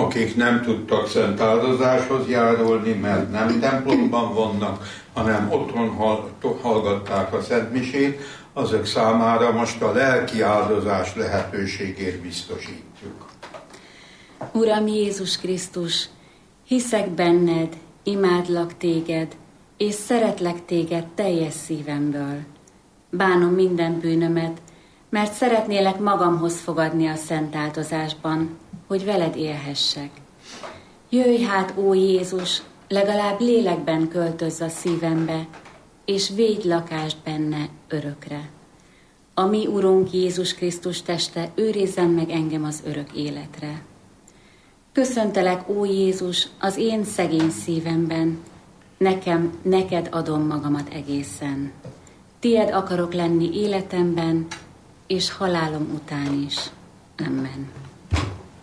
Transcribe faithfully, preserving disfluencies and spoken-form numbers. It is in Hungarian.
akik nem tudtak szent áldozáshoz járulni, mert nem templomban vannak, hanem otthon hallgatták a szentmisét, azok számára most a lelki áldozás lehetőségét biztosítjuk. Uram Jézus Krisztus, hiszek benned, imádlak téged, és szeretlek téged teljes szívemből. Bánom minden bűnömet, mert szeretnélek magamhoz fogadni a szent áldozásban, hogy veled élhessek. Jöjj hát, ó Jézus, legalább lélekben költözz a szívembe, és védj lakást benne örökre. A mi Urunk Jézus Krisztus teste őrizzen meg engem az örök életre. Köszöntelek, ó Jézus, az én szegény szívemben, nekem, neked adom magamat egészen. Tied akarok lenni életemben, és halálom után is. Amen.